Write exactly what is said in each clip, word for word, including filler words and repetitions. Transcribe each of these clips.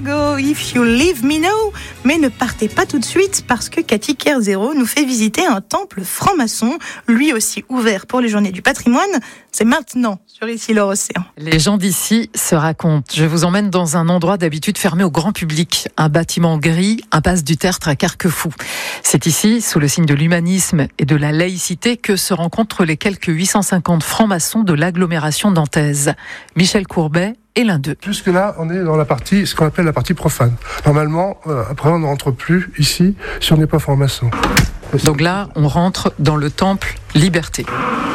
Chicago, If You Leave Me Now. Mais ne partez pas tout de suite parce que Cathy Kerzero nous fait visiter un temple franc-maçon, lui aussi ouvert pour les Journées du patrimoine. C'est maintenant sur Ici l'Océan. Les gens d'ici se racontent. Je vous emmène dans un endroit d'habitude fermé au grand public, un bâtiment gris, impasse du Tertre à Carquefou. C'est ici, sous le signe de l'humanisme et de la laïcité, que se rencontrent les quelques huit cent cinquante francs-maçons de l'agglomération nantaise. Michel Courbet est l'un d'eux. Jusque-là, on est dans la partie, ce qu'on appelle la partie profane. Normalement, euh, après, on ne rentre plus ici si on n'est pas franc-maçon. Donc là, on rentre dans le temple Liberté.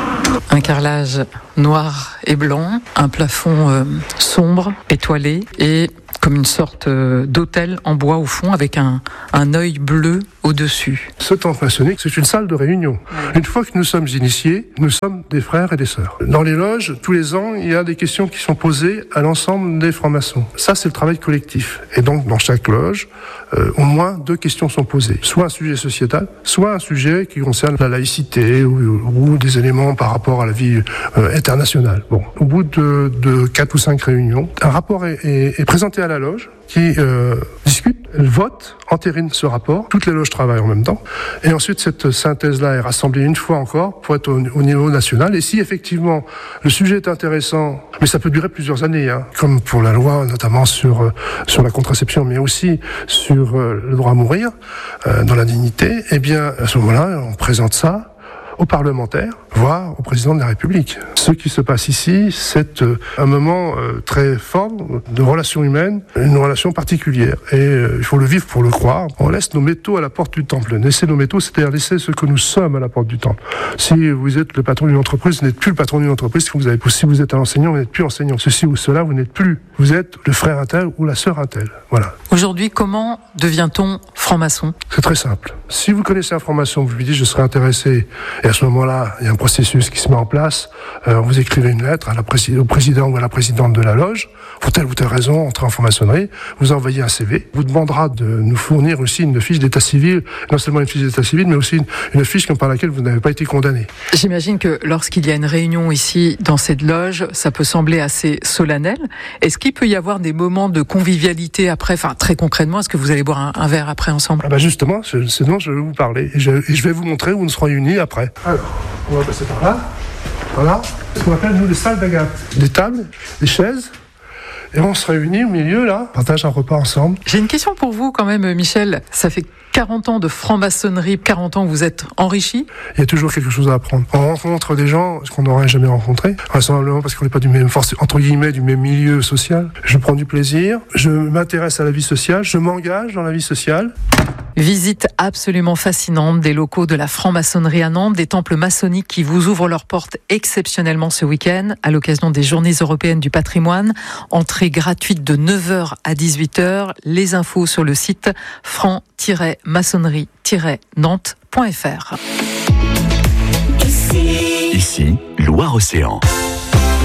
Un carrelage noir et blanc, un plafond euh, sombre, étoilé et comme une sorte euh, d'autel en bois au fond avec un, un œil bleu au-dessus. Ce temple maçonnique, c'est une salle de réunion. Une fois que nous sommes initiés, nous sommes des frères et des sœurs. Dans les loges, tous les ans, il y a des questions qui sont posées à l'ensemble des francs-maçons. Ça, c'est le travail collectif. Et donc, dans chaque loge, euh, au moins deux questions sont posées. Soit un sujet sociétal, soit un sujet qui concerne la laïcité ou, ou des éléments par rapport à la vie euh, internationale. Bon, au bout de, de quatre ou cinq réunions, un rapport est, est, est présenté à la loge qui euh, discute, elle vote, entérine ce rapport. Toutes les loges travaillent en même temps. Et ensuite, cette synthèse-là est rassemblée une fois encore pour être au, au niveau national. Et si effectivement le sujet est intéressant, mais ça peut durer plusieurs années, hein, comme pour la loi, notamment sur euh, sur la contraception, mais aussi sur euh, le droit à mourir euh, dans la dignité, eh bien, à ce moment-là, on présente ça aux parlementaires, voire au président de la République. Ce qui se passe ici, c'est euh, un moment euh, très fort de relations humaines, une relation particulière. Et euh, il faut le vivre pour le croire. On laisse nos métaux à la porte du temple. Laisser nos métaux, c'est-à-dire laisser ce que nous sommes à la porte du temple. Si vous êtes le patron d'une entreprise, vous n'êtes plus le patron d'une entreprise. Si vous, avez, si vous êtes un enseignant, vous n'êtes plus enseignant. Ceci ou cela, vous n'êtes plus. Vous êtes le frère intel ou la sœur intel. Voilà. Aujourd'hui, comment devient-on franc-maçon ? C'est très simple. Si vous connaissez un franc-maçon, vous lui dites « je serais intéressé », et à ce moment-là, il y a un processus qui se met en place. Euh, vous écrivez une lettre à la prési- au président ou à la présidente de la loge, pour telle ou telle raison, entrer en franc-maçonnerie, vous envoyez un C V, vous demandera de nous fournir aussi une fiche d'état civil, non seulement une fiche d'état civil, mais aussi une, une fiche par laquelle vous n'avez pas été condamné. J'imagine que lorsqu'il y a une réunion ici, dans cette loge, ça peut sembler assez solennel. Est-ce qu'il peut y avoir des moments de convivialité après, enfin très concrètement, est-ce que vous allez boire un, un verre après ensemble ? Ah bah justement, c'est, c'est dont je vais vous parler, et je, et je vais vous montrer où nous serons unis après. Alors, on va passer par là. Voilà, ce qu'on appelle nous les salles d'agate. Des tables, des chaises, et on se réunit au milieu là, on partage un repas ensemble. J'ai une question pour vous quand même, Michel. Ça fait quarante ans de franc-maçonnerie, quarante ans que vous êtes enrichi. Il y a toujours quelque chose à apprendre. On rencontre des gens qu'on n'aurait jamais rencontrés, vraisemblablement parce qu'on n'est pas du même, entre guillemets, du même milieu social. Je prends du plaisir, je m'intéresse à la vie sociale, je m'engage dans la vie sociale. Visite absolument fascinante des locaux de la franc-maçonnerie à Nantes, des temples maçonniques qui vous ouvrent leurs portes exceptionnellement ce week-end à l'occasion des Journées européennes du patrimoine. Entrée gratuite de neuf heures à dix-huit heures. Les infos sur le site franc tiret maçonnerie tiret nantes point f r. Ici, Ici Loire-Océan.